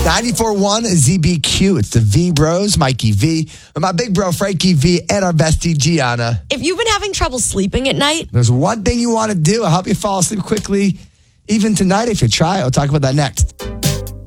94.1 ZBQ. It's the V Bros, Mikey V, and my big bro, Frankie V, and our bestie, Gianna. If you've been having trouble sleeping at night, There's one thing you want to do. I'll help you fall asleep quickly, even tonight if you try. I'll talk about that next.